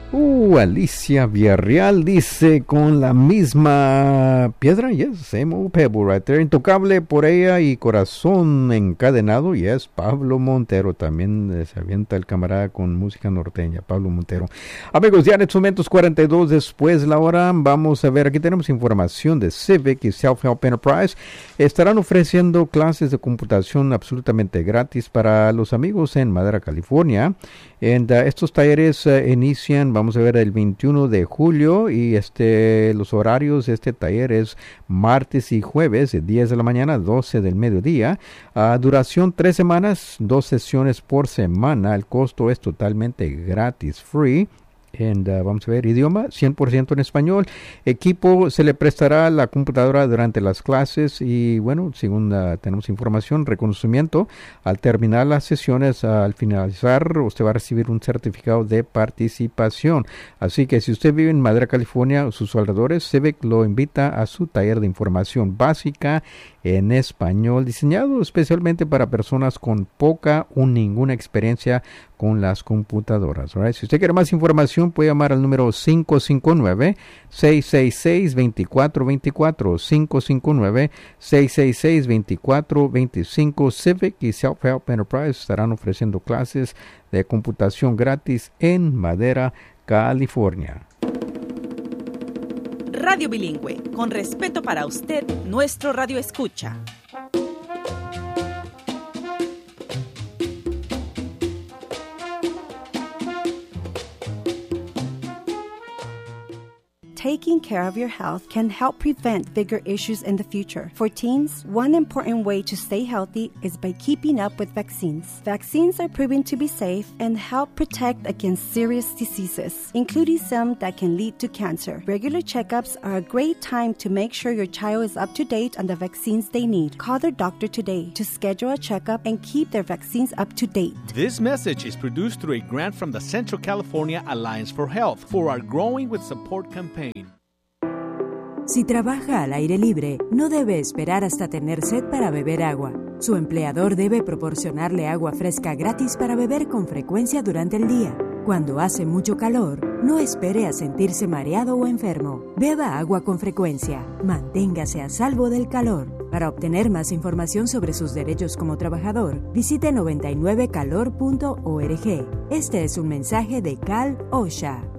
Alicia Villarreal dice con la misma piedra, yes, same old pebble right there. Intocable por ella y corazón encadenado, yes. Pablo Montero también se avienta el camarada con música norteña, Pablo Montero. Amigos, ya en estos momentos 42 después la hora, vamos a ver, aquí tenemos información de Civic y Self-Help Enterprise. Estarán ofreciendo clases de computación absolutamente gratis para los amigos en Madera, California. Estos talleres inician, vamos a ver, el 21 de julio y los horarios de este taller es martes y jueves de 10 de la mañana a 12 del mediodía. Duración 3 semanas, 2 sesiones por semana. El costo es totalmente gratis, free. Vamos a ver, idioma 100% en español. Equipo, se le prestará la computadora durante las clases y bueno, según tenemos información, reconocimiento. Al terminar las sesiones, al finalizar, usted va a recibir un certificado de participación. Así que si usted vive en Madera, California, sus alrededores, Civic lo invita a su taller de información básica en español, diseñado especialmente para personas con poca o ninguna experiencia con las computadoras. Right? Si usted quiere más información, puede llamar al número 559-666-2424, 559-666-2425. Civic y Self-Help Enterprise estarán ofreciendo clases de computación gratis en Madera, California. Radio Bilingüe, con respeto para usted, nuestro radio escucha. Taking care of your health can help prevent bigger issues in the future. For teens, one important way to stay healthy is by keeping up with vaccines. Vaccines are proven to be safe and help protect against serious diseases, including some that can lead to cancer. Regular checkups are a great time to make sure your child is up to date on the vaccines they need. Call their doctor today to schedule a checkup and keep their vaccines up to date. This message is produced through a grant from the Central California Alliance for Health for our Growing with Support campaign. Si trabaja al aire libre, no debe esperar hasta tener sed para beber agua. Su empleador debe proporcionarle agua fresca gratis para beber con frecuencia durante el día. Cuando hace mucho calor, no espere a sentirse mareado o enfermo. Beba agua con frecuencia. Manténgase a salvo del calor. Para obtener más información sobre sus derechos como trabajador, visite 99calor.org. Este es un mensaje de Cal OSHA.